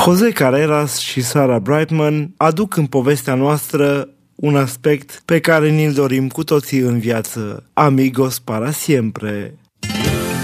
Jose Carreras și Sarah Brightman aduc în povestea noastră un aspect pe care ni-l dorim cu toții în viață. Amigos para siempre.